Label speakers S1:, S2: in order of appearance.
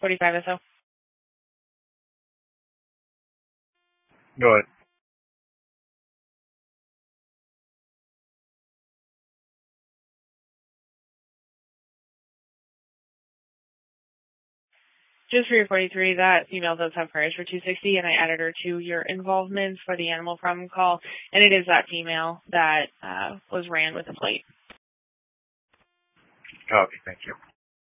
S1: 45 SO.
S2: Go ahead.
S1: Just for your 43, that female does have priors for 260, and I added her to your involvement for the animal problem call, and it is that female that was ran with the plate.
S2: Copy. Thank you.